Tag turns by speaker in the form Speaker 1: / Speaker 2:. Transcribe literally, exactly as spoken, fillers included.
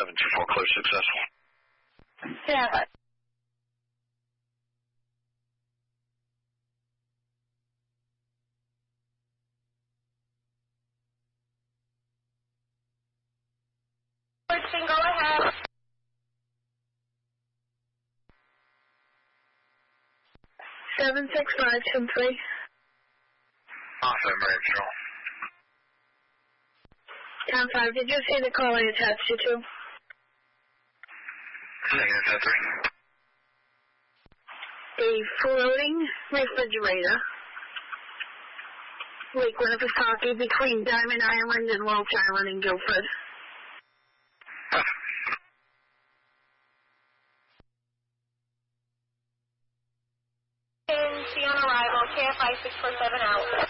Speaker 1: seven two four, clear successful.
Speaker 2: Yeah. Go ahead. seven six five two three.
Speaker 1: Awesome, Marine Patrol.
Speaker 2: ten five, did you see the call I attached you to?
Speaker 1: Negative ten three.
Speaker 2: A floating refrigerator. Lake Winnipesaukee between Diamond Island and Welch Island in Guilford. See on arrival, K F I six four seven out.